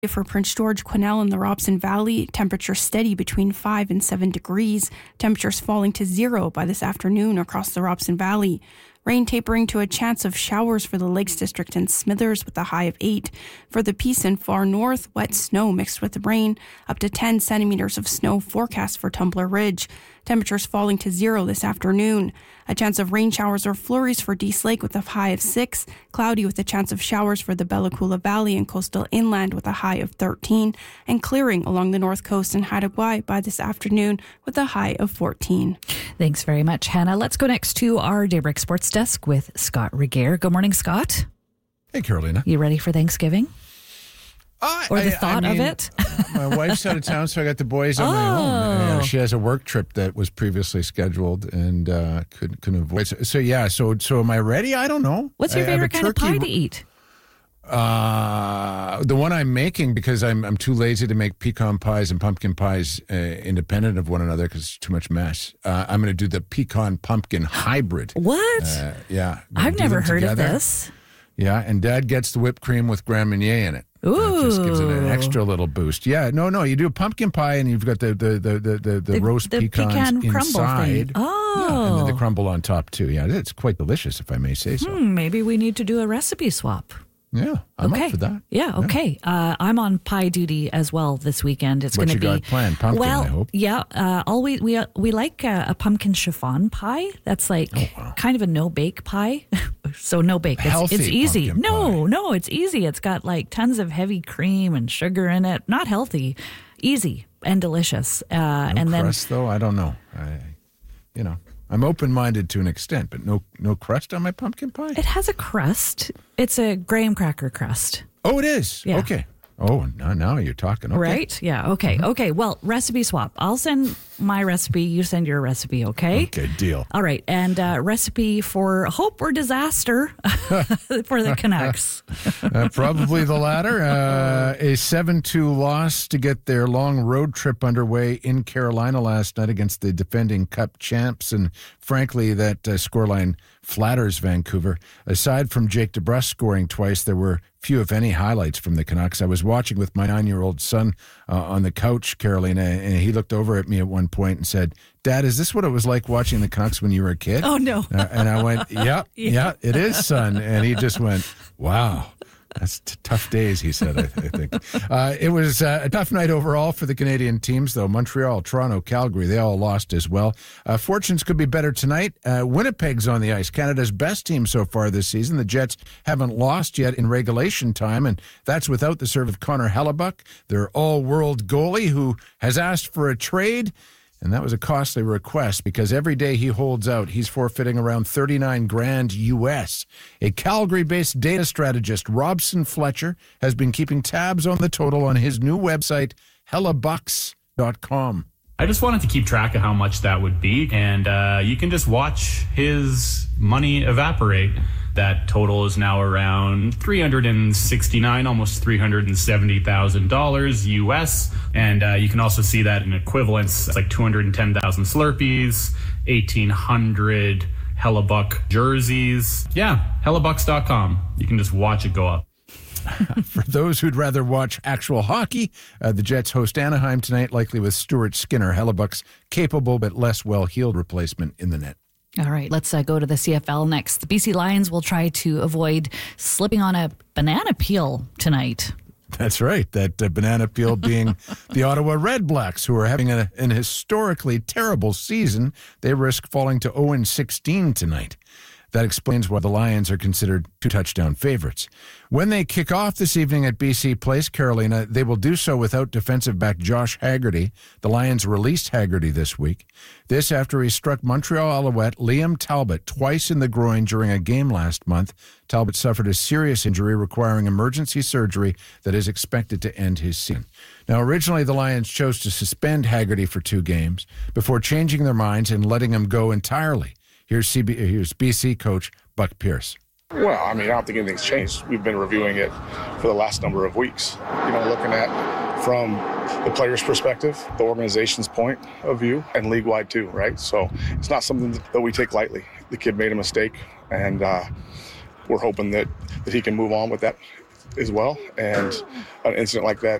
For Prince George, Quesnel, and the Robson Valley, temperatures steady between 5 and 7 degrees. Temperatures falling to 0 by this afternoon across the Robson Valley. Rain tapering to a chance of showers for the Lakes District and Smithers with a high of 8. For the Peace and far north, wet snow mixed with rain. Up to 10 centimeters of snow forecast for Tumbler Ridge. Temperatures falling to 0 this afternoon. A chance of rain showers or flurries for Dease Lake with a high of 6. Cloudy with a chance of showers for the Bella Coola Valley and coastal inland with a high of 13. And clearing along the north coast and Haida Gwaii by this afternoon with a high of 14. Thanks very much, Hannah. Let's go next to our Daybreak Sports Desk with Scott Regehr. Good morning, Scott. Hey, Carolina. You ready for Thanksgiving? Or the thought of it? My wife's out of town, so I got the boys on my own. She has a work trip that was previously scheduled and couldn't avoid. So am I ready? I don't know. What's your favorite kind of pie to eat? The one I'm making, because I'm too lazy to make pecan pies and pumpkin pies independent of one another because it's too much mess. I'm going to do the pecan pumpkin hybrid. What? Yeah. I've never heard of this. Yeah, and Dad gets the whipped cream with Grand Marnier in it. Ooh. It just gives it an extra little boost. Yeah, no. You do a pumpkin pie and you've got the roast pecans inside. Oh. Yeah, and then the crumble on top too. Yeah, it's quite delicious, if I may say so. Maybe we need to do a recipe swap. Yeah, I'm up for that. Yeah, okay. I'm on pie duty as well this weekend. It's going to be. What you got planned? Pumpkin, I hope. Yeah. We like a pumpkin chiffon pie. That's like kind of a no-bake pie. So no bake. It's easy. No, it's easy. It's got like tons of heavy cream and sugar in it. Not healthy. Easy and delicious. Crust, though? I don't know. I'm open-minded to an extent, but no crust on my pumpkin pie? It has a crust. It's a graham cracker crust. Oh, it is? Yeah. Okay. Oh, now you're talking. Okay. Right? Yeah, okay. Mm-hmm. Okay, well, recipe swap. I'll send my recipe, you send your recipe, okay? Okay, deal. All right, and recipe for hope or disaster for the Canucks. Probably the latter. A 7-2 loss to get their long road trip underway in Carolina last night against the defending Cup champs, and frankly, that scoreline flatters Vancouver. Aside from Jake DeBrusk scoring twice, there were few, if any, highlights from the Canucks. I was watching with my 9-year-old son on the couch, Carolina, and he looked over at me at one point and said, "Dad, is this what it was like watching the Canucks when you were a kid?" Oh, no. And I went, yeah, it is, son. And he just went, wow. That's tough days, he said, I think. It was a tough night overall for the Canadian teams, though. Montreal, Toronto, Calgary, they all lost as well. Fortunes could be better tonight. Winnipeg's on the ice, Canada's best team so far this season. The Jets haven't lost yet in regulation time, and that's without the serve of Connor Hellebuck, their all-world goalie, who has asked for a trade. And that was a costly request because every day he holds out, he's forfeiting around $39,000 US. A Calgary-based data strategist, Robson Fletcher, has been keeping tabs on the total on his new website, hellebucks.com. I just wanted to keep track of how much that would be, and you can just watch his money evaporate. That total is now around $369, almost $370,000 US. And you can also see that in equivalents. It's like 210,000 Slurpees, 1,800 Hellebuck jerseys. Yeah, hellebucks.com. You can just watch it go up. For those who'd rather watch actual hockey, the Jets host Anaheim tonight, likely with Stuart Skinner, Hellebuck's capable but less well-heeled replacement in the net. All right, let's go to the CFL next. The BC Lions will try to avoid slipping on a banana peel tonight. That's right. That banana peel being the Ottawa Red Blacks, who are having an historically terrible season. They risk falling to 0-16 tonight. That explains why the Lions are considered 2-touchdown favorites. When they kick off this evening at BC Place, Carolina, they will do so without defensive back Josh Haggerty. The Lions released Haggerty this week. This after he struck Montreal Alouette Liam Talbot twice in the groin during a game last month. Talbot suffered a serious injury requiring emergency surgery that is expected to end his season. Now, originally, the Lions chose to suspend Haggerty for 2 games before changing their minds and letting him go entirely. Here's BC coach Buck Pierce. Well, I don't think anything's changed. We've been reviewing it for the last number of weeks. Looking at from the player's perspective, the organization's point of view, and league-wide too, right? So it's not something that we take lightly. The kid made a mistake, and we're hoping that he can move on with that as well. And an incident like that